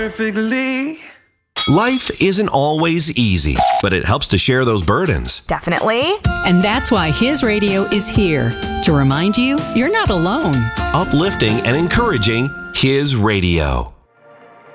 Perfectly. Life isn't always easy, but it helps to share those burdens. Definitely. And that's why His Radio is here to remind you you're not alone. Uplifting and encouraging His Radio.